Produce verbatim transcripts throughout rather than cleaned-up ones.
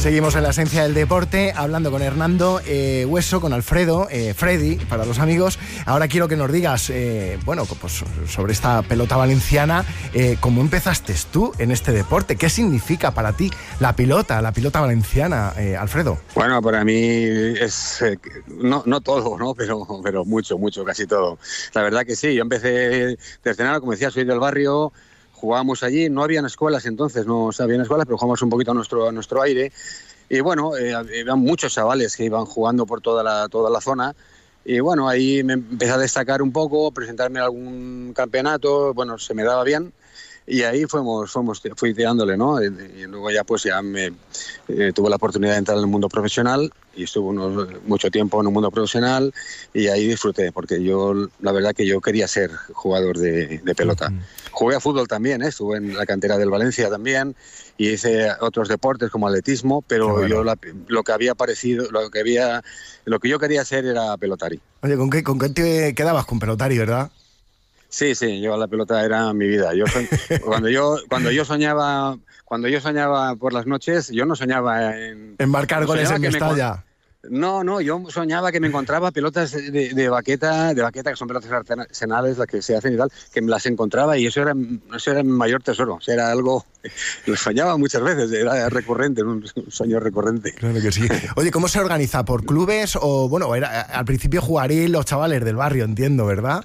Seguimos en la esencia del deporte, hablando con Hernando eh, Hueso, con Alfredo, eh, Freddy, para los amigos. Ahora quiero que nos digas, eh, bueno, pues sobre esta pelota valenciana, eh, ¿cómo empezaste tú en este deporte? ¿Qué significa para ti la pelota, la pelota valenciana, eh, Alfredo? Bueno, para mí es, eh, no, no todo, ¿no? Pero, pero mucho, mucho, casi todo. La verdad que sí, yo empecé desde nada, como decía, soy del barrio. Jugábamos allí, no habían escuelas entonces, no habían escuelas, pero jugábamos un poquito a nuestro, a nuestro aire. Y bueno, eh, había muchos chavales que iban jugando por toda la, toda la zona. Y bueno, ahí me empecé a destacar un poco, presentarme a algún campeonato, bueno, se me daba bien. Y ahí fuimos, fuimos, fui tirándole, ¿no? Y, y luego ya pues ya me eh, tuve la oportunidad de entrar en el mundo profesional y estuve unos, mucho tiempo en el mundo profesional y ahí disfruté, porque yo, la verdad que yo quería ser jugador de, de pelota. Uh-huh. Jugué a fútbol también, ¿eh? Estuve en la cantera del Valencia también y hice otros deportes como atletismo, pero bueno, yo la, lo que había parecido, lo que había, lo que yo quería hacer era pelotari. Oye, ¿con qué, con qué te quedabas con pelotari, verdad? Sí, sí, yo la pelota era mi vida. Yo soñ... cuando yo cuando yo soñaba cuando yo soñaba por las noches, yo no soñaba en en marcar no goles en Mestalla. Me... No, no, yo soñaba que me encontraba pelotas de, de baqueta, de baqueta que son pelotas artesanales, las que se hacen y tal, que me las encontraba y eso era eso era mi mayor tesoro. O sea, era algo lo soñaba muchas veces, era recurrente, un sueño recurrente. Claro que sí. Oye, ¿cómo se organiza? ¿Por clubes o bueno, era al principio jugaríais los chavales del barrio, entiendo, ¿verdad?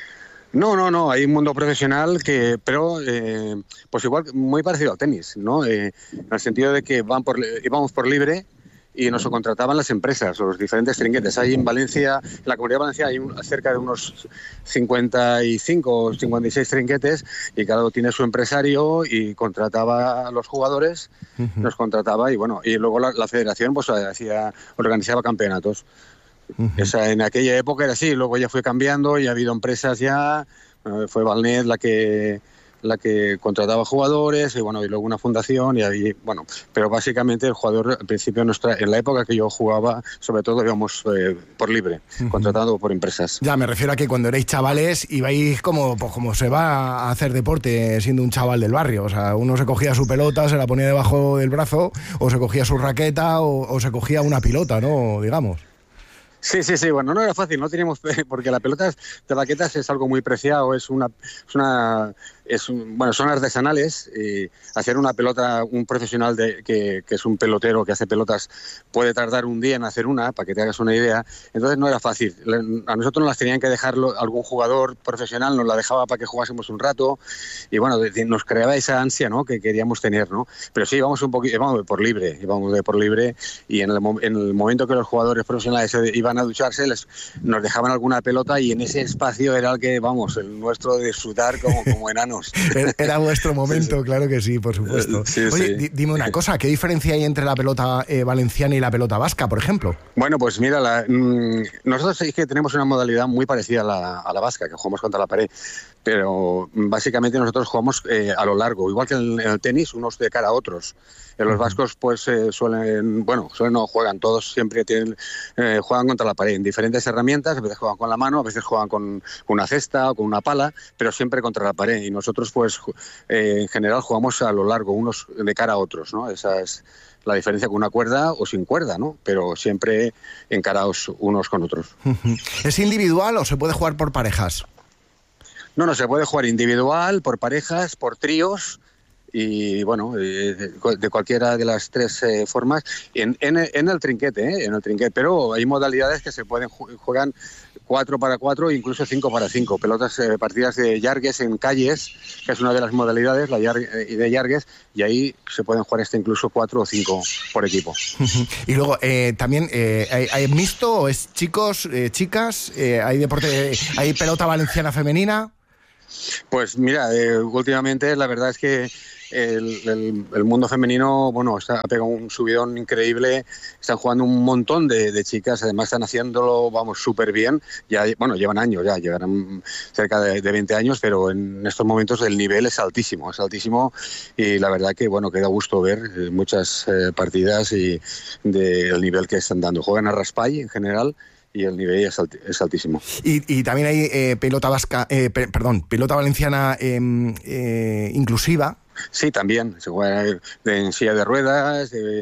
No, no, no, hay un mundo profesional que, pero eh, pues igual muy parecido al tenis, ¿no? Eh, en el sentido de que van por, íbamos por libre y nos contrataban las empresas, los diferentes trinquetes. Hay en Valencia, en la Comunidad de Valencia hay un, cerca de unos cincuenta y cinco o cincuenta y seis trinquetes y cada uno tiene su empresario y contrataba a los jugadores, uh-huh. nos contrataba y bueno, y luego la, la federación pues hacía, organizaba campeonatos. Uh-huh. Esa, en aquella época era así, luego ya fue cambiando y ha habido empresas ya, eh, fue Valnet la que la que contrataba jugadores y bueno y luego una fundación y ahí bueno, pero básicamente el jugador al principio nuestra, en la época que yo jugaba sobre todo íbamos eh, por libre, uh-huh. contratado por empresas. Ya me refiero a que cuando erais chavales ibais como pues como se va a hacer deporte siendo un chaval del barrio, o sea, uno se cogía su pelota, se la ponía debajo del brazo o se cogía su raqueta o, o se cogía una pilota, ¿no? Digamos. Sí, sí, sí, bueno, no era fácil, no teníamos, porque la pelota de baquetas es algo muy preciado, es una, es una, es un, bueno, son artesanales y hacer una pelota, un profesional de, que, que es un pelotero que hace pelotas puede tardar un día en hacer una, para que te hagas una idea, entonces no era fácil, a nosotros nos las tenían que dejar algún jugador profesional, nos la dejaba para que jugásemos un rato y bueno, nos creaba esa ansia, ¿no?, que queríamos tener, ¿no?, pero sí, íbamos un poquito, íbamos de por libre, íbamos de por libre y en el, en el momento que los jugadores profesionales iban a ducharse, les, nos dejaban alguna pelota y en ese espacio era el que, vamos, el nuestro de disfrutar como, como enanos. Era vuestro momento, sí, sí. Claro que sí, por supuesto. Sí, Oye, sí. dime una cosa, ¿qué diferencia hay entre la pelota eh, valenciana y la pelota vasca, por ejemplo? Bueno, pues mira, la, mmm, nosotros es que tenemos una modalidad muy parecida a la, a la vasca, que jugamos contra la pared, pero básicamente nosotros jugamos eh, a lo largo, igual que en, en el tenis, unos de cara a otros. En los vascos pues eh, suelen, bueno, suelen no juegan, todos siempre tienen, eh, juegan contra la pared, en diferentes herramientas, a veces juegan con la mano, a veces juegan con, con una cesta o con una pala, pero siempre contra la pared. Y nosotros pues eh, en general jugamos a lo largo, unos de cara a otros, ¿no? Esa es la diferencia con una cuerda o sin cuerda, ¿no? Pero siempre encarados unos con otros. ¿Es individual o se puede jugar por parejas? No, no, se puede jugar individual, por parejas, por tríos y bueno, de cualquiera de las tres eh, formas en, en, en el trinquete, ¿eh? en el trinquete, pero hay modalidades que se pueden juegan cuatro para cuatro, incluso cinco para cinco, pelotas eh, partidas de llargues en calles, que es una de las modalidades, la yargue, de llargues, y ahí se pueden jugar hasta incluso cuatro o cinco por equipo. Y luego eh, también eh, ¿hay, hay mixto o es chicos, eh, chicas, eh, hay deporte, eh, hay pelota valenciana femenina? Pues mira, eh, últimamente la verdad es que el, el, el mundo femenino, bueno, está, ha pegado un subidón increíble, están jugando un montón de, de chicas, además están haciéndolo, vamos, súper bien, ya, bueno, llevan años ya, llevarán cerca de, de veinte años, pero en estos momentos el nivel es altísimo, es altísimo y la verdad que, bueno, que da gusto ver eh, muchas eh, partidas y del nivel que están dando. Juegan a raspall en general, y el nivel es, alt, es altísimo. Y, y también hay eh, pelota vasca, eh, pe, perdón, pelota valenciana eh, eh, inclusiva. Sí, también. Se juega en silla de ruedas, de,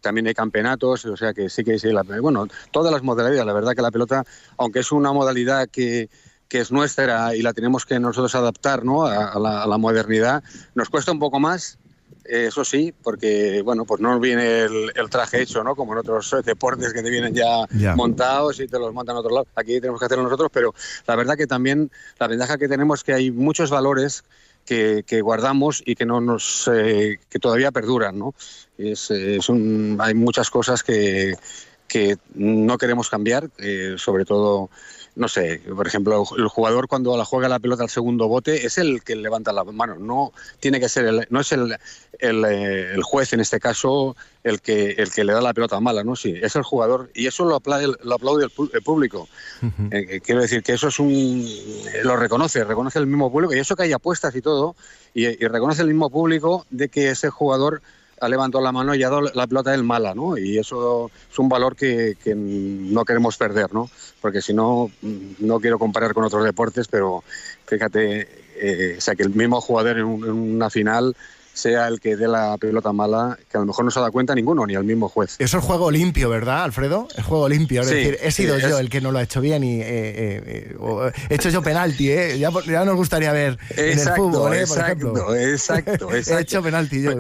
también hay campeonatos, o sea que sí que sí, la, bueno, todas las modalidades, la verdad que la pelota, aunque es una modalidad que, que es nuestra y la tenemos que nosotros adaptar, ¿no?, a, a, la, a la modernidad, nos cuesta un poco más. Eso sí, porque bueno, pues no viene el, el traje hecho, ¿no? Como en otros deportes que te vienen ya, ya montados y te los montan a otro lado. Aquí tenemos que hacerlo nosotros, pero la verdad que también la ventaja que tenemos es que hay muchos valores que, que guardamos y que no nos eh, que todavía perduran, ¿no? Es, es un, hay muchas cosas que, que no queremos cambiar, eh, sobre todo. No sé, por ejemplo, el jugador cuando la juega la pelota al segundo bote es el que levanta la mano, no tiene que ser el, no es el, el, el juez en este caso el que el que le da la pelota mala, ¿no? Sí, es el jugador y eso lo aplaude, lo aplaude el, el público. Uh-huh. Eh, quiero decir que eso es un lo reconoce, reconoce el mismo público y eso que hay apuestas y todo y, y reconoce el mismo público de que ese jugador ha levantado la mano y ha dado la pelota él mala, ¿no? Y eso es un valor que, que no queremos perder, ¿no? Porque si no, no quiero comparar con otros deportes, pero fíjate, eh, o sea, que el mismo jugador en, un, en una final sea el que dé la pelota mala, que a lo mejor no se da cuenta ninguno, ni el mismo juez. Eso es juego limpio, ¿verdad, Alfredo? Es juego limpio, es sí, decir, he sido sí, yo es... el que no lo ha hecho bien y eh, eh, eh, o, he hecho yo penalti, ¿eh? Ya, ya nos gustaría ver exacto, en el fútbol, ¿eh? Por exacto, ejemplo. Exacto, exacto. He hecho penalti yo.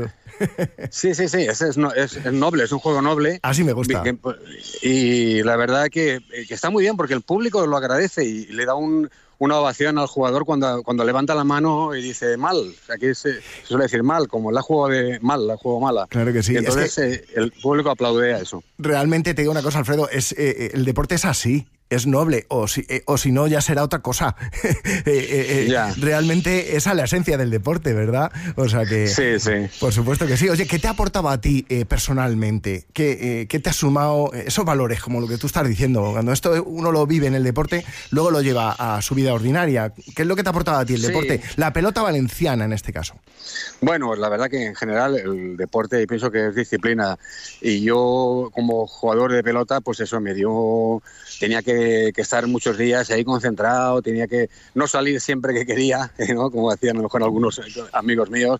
Sí, sí, sí, es, es, es noble, es un juego noble. Así me gusta. Y, y la verdad que, que está muy bien porque el público lo agradece y le da un, una ovación al jugador cuando, cuando levanta la mano y dice mal. Aquí se, se suele decir mal, como la juego de mal, la juego mala. Claro que sí. Y entonces es que eh, el público aplaude a eso. Realmente te digo una cosa, Alfredo, es eh, el deporte es así. Es noble, o si, eh, o si no ya será otra cosa. eh, eh, eh, realmente esa es la esencia del deporte, ¿verdad? O sea que, sí, sí. Por supuesto que sí. Oye, ¿qué te aportaba a ti eh, personalmente? ¿Qué, eh, ¿Qué te ha sumado esos valores, como lo que tú estás diciendo? Cuando esto uno lo vive en el deporte, luego lo lleva a su vida ordinaria. ¿Qué es lo que te ha aportado a ti el sí. deporte? La pelota valenciana, en este caso. Bueno, la verdad que en general el deporte pienso que es disciplina y yo como jugador de pelota pues eso me dio, tenía que, que estar muchos días ahí concentrado, tenía que no salir siempre que quería, ¿no? Como hacían a lo mejor algunos amigos míos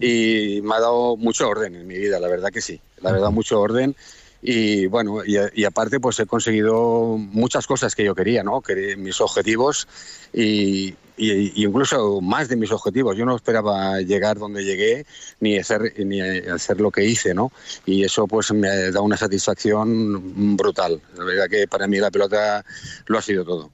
y me ha dado mucho orden en mi vida, la verdad que sí, la verdad mucho orden. Y bueno, y, y aparte pues he conseguido muchas cosas que yo quería, ¿no? Que mis objetivos y, y, y incluso más de mis objetivos. Yo no esperaba llegar donde llegué ni hacer, ni hacer lo que hice, ¿no? Y eso pues me da una satisfacción brutal. La verdad que para mí la pelota lo ha sido todo.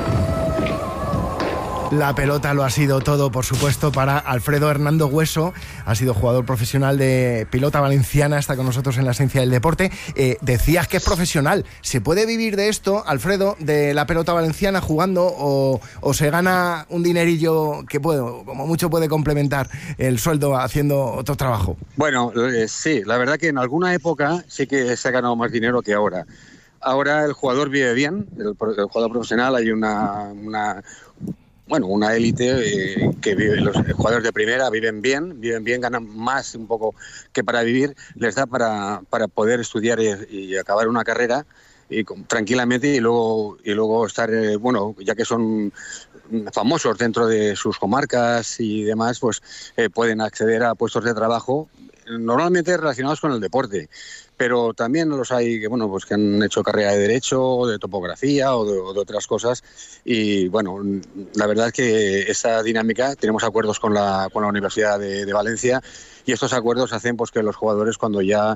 La pelota lo ha sido todo, por supuesto, para Alfredo Hernando Hueso. Ha sido jugador profesional de pelota valenciana, está con nosotros en la esencia del deporte. Eh, decías que es profesional. ¿Se puede vivir de esto, Alfredo, de la pelota valenciana jugando o, o se gana un dinerillo que puede, como mucho puede complementar el sueldo haciendo otro trabajo? Bueno, eh, sí, la verdad que en alguna época sí que se ha ganado más dinero que ahora. Ahora el jugador vive bien, el, el jugador profesional, hay una... una Bueno, una élite eh, que vive, los jugadores de primera viven bien, viven bien, ganan más un poco que para vivir, les da para, para poder estudiar y, y acabar una carrera y con, tranquilamente y luego y luego estar, eh, bueno, ya que son famosos dentro de sus comarcas y demás, pues eh, pueden acceder a puestos de trabajo normalmente relacionados con el deporte. Pero también los hay que bueno pues que han hecho carrera de derecho, de topografía o de, o de otras cosas y bueno la verdad es que esa dinámica tenemos acuerdos con la con la Universidad de, de Valencia y estos acuerdos hacen pues que los jugadores cuando ya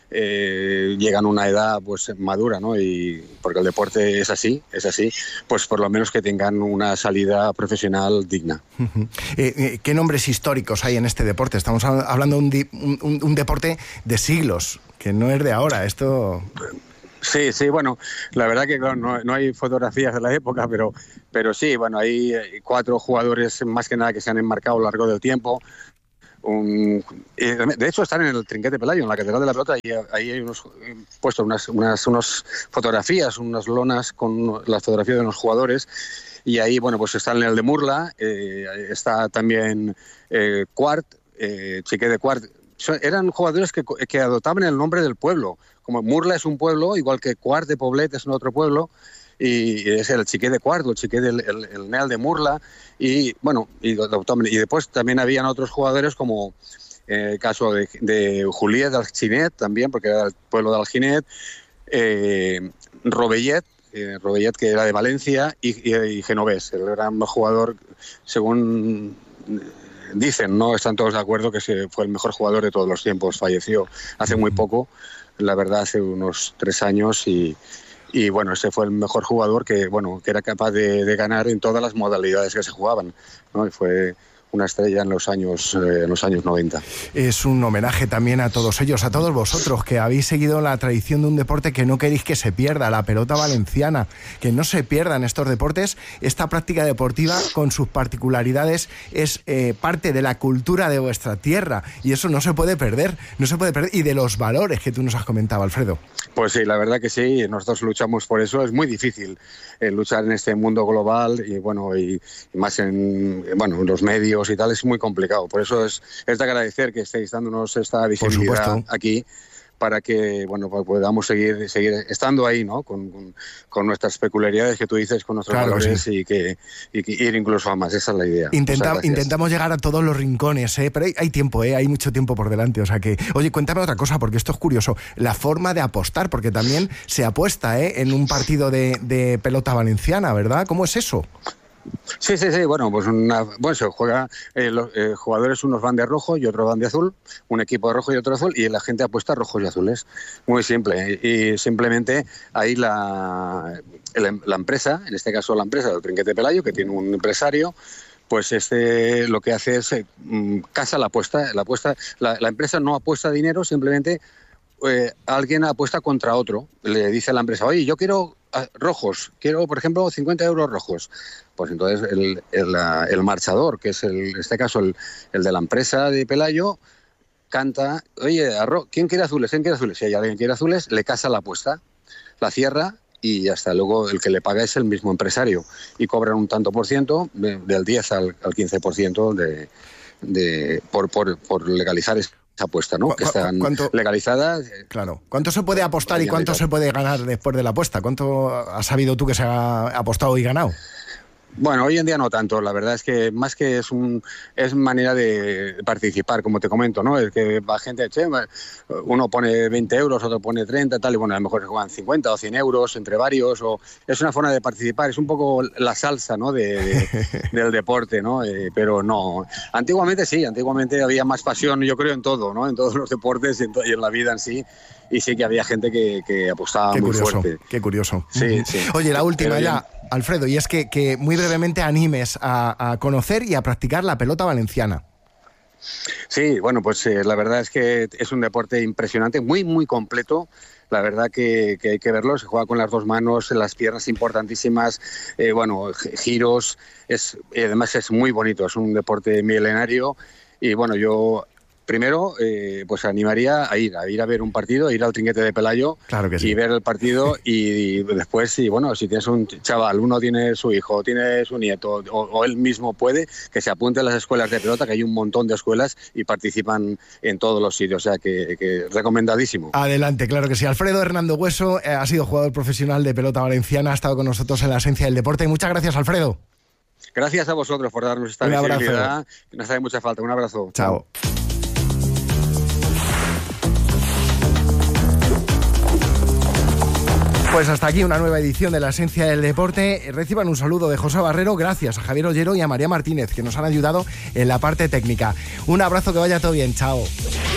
eh, llegan a una edad pues madura, ¿no? Y porque el deporte es así, es así, pues por lo menos que tengan una salida profesional digna. Uh-huh. eh, ¿Qué nombres históricos hay en este deporte? Estamos hablando de un, di- un, un deporte de siglos. Que no es de ahora, esto... Sí, sí, bueno, la verdad que claro, no, no hay fotografías de la época, pero, pero sí, bueno, hay cuatro jugadores más que nada que se han enmarcado a lo largo del tiempo. Un, de hecho, están en el Trinquete Pelayo, en la Catedral de la Pelota, y ahí hay unos puestos unas, unas unos fotografías, unas lonas con las fotografías de los jugadores. Y ahí, bueno, pues está en el de Murla, eh, está también eh, Quart, eh, Chiquet de Quart. Eran jugadores que, que adoptaban el nombre del pueblo. Como Murla es un pueblo, igual que Quart de Poblet es un otro pueblo, y es el Chiquet de Quart, el Chiquet del el, el Neal de Murla, y bueno, y, y después también habían otros jugadores como en el caso de, de Juliet de Alginet también, porque era el pueblo de Alginet, eh, Robellet, eh, Robellet que era de Valencia, y, y, y Genovés, el gran jugador, según dicen, no están todos de acuerdo, que se, fue el mejor jugador de todos los tiempos, falleció hace muy poco, la verdad hace unos tres años, y, y bueno, ese fue el mejor jugador que, bueno, que era capaz de, de ganar en todas las modalidades que se jugaban, ¿no? Y fue una estrella en los años eh, en los años noventa. Es un homenaje también a todos ellos, a todos vosotros que habéis seguido la tradición de un deporte que no queréis que se pierda, la pelota valenciana, que no se pierdan estos deportes. Esta práctica deportiva con sus particularidades es eh, parte de la cultura de vuestra tierra, y eso no se puede perder, no se puede perder, y de los valores que tú nos has comentado, Alfredo. Pues sí, la verdad que sí, nosotros luchamos por eso. Es muy difícil eh, luchar en este mundo global y bueno, y, y más en bueno, en los medios y tal, es muy complicado. Por eso es, es de agradecer que estéis dándonos esta visibilidad aquí, para que bueno, pues podamos seguir seguir estando ahí, ¿no? Con, con, con nuestras peculiaridades que tú dices, con nuestros claro, valores, sí. y, que, y que ir incluso a más. Esa es la idea. Intenta, intentamos llegar a todos los rincones, ¿eh? Pero hay, hay tiempo, ¿eh? Hay mucho tiempo por delante. O sea que, oye, cuéntame otra cosa, porque esto es curioso. La forma de apostar, porque también se apuesta, ¿eh? En un partido de, de pelota valenciana, ¿verdad? ¿Cómo es eso? Sí, sí, sí, bueno, pues una, bueno, se juega, eh, los eh, jugadores unos van de rojo y otros van de azul, un equipo de rojo y otro azul, y la gente apuesta rojos y azules, muy simple, y simplemente ahí la, la empresa, en este caso la empresa del Trinquete Pelayo, que tiene un empresario, pues este lo que hace es eh, casa la apuesta, la apuesta, la, la empresa no apuesta dinero, simplemente eh, alguien apuesta contra otro, le dice a la empresa, oye, yo quiero rojos, quiero por ejemplo cincuenta euros rojos, pues entonces el, el, el marchador, que es el, en este caso el, el de la empresa de Pelayo, canta, oye, ¿quién quiere azules? ¿Quién quiere azules? Si hay alguien que quiere azules, le casa la apuesta, la cierra y hasta luego el que le paga es el mismo empresario, y cobran un tanto por ciento, de, del diez al, al quince por ciento de, de, por, por, por legalizar esa apuesta, ¿no? Que están legalizadas. Claro. ¿Cuánto se puede apostar y cuánto se puede ganar después de la apuesta? ¿Cuánto has sabido tú que se ha apostado y ganado? Bueno, hoy en día no tanto. La verdad es que más que es un es manera de participar, como te comento, ¿no? Es que va gente, che, uno pone veinte euros, otro pone treinta, tal, y bueno, a lo mejor se juegan cincuenta o cien euros entre varios, o es una forma de participar, es un poco la salsa, ¿no? De, de, del deporte, ¿no? Eh, pero no. Antiguamente sí, antiguamente había más pasión, yo creo, en todo, ¿no? En todos los deportes y en, y en la vida en sí. Y sí que había gente que, que apostaba qué muy curioso, fuerte. Qué curioso. Sí, sí. Oye, la última ya, Alfredo, y es que, que muy brevemente animes a, a conocer y a practicar la pelota valenciana. Sí, bueno, pues eh, la verdad es que es un deporte impresionante, muy, muy completo. La verdad que, que hay que verlo, se juega con las dos manos, las piernas importantísimas, eh, bueno, giros, es, además es muy bonito, es un deporte milenario y bueno, yo... Primero, eh, pues animaría a ir, a ir a ver un partido, a ir al Trinquete de Pelayo, claro que sí, y ver el partido y, y después, sí, bueno, si tienes un chaval, uno tiene su hijo, tiene su nieto o, o él mismo puede, que se apunte a las escuelas de pelota, que hay un montón de escuelas y participan en todos los sitios, o sea que, que recomendadísimo. Adelante, claro que sí. Alfredo Hernando Hueso eh, ha sido jugador profesional de pelota valenciana, ha estado con nosotros en la esencia del deporte. Muchas gracias, Alfredo. Gracias a vosotros por darnos esta visibilidad, que nos hace mucha falta. Un abrazo. Chao. Pues hasta aquí una nueva edición de La Esencia del Deporte. Reciban un saludo de José Barrero, gracias a Javier Ollero y a María Martínez, que nos han ayudado en la parte técnica. Un abrazo, que vaya todo bien, chao.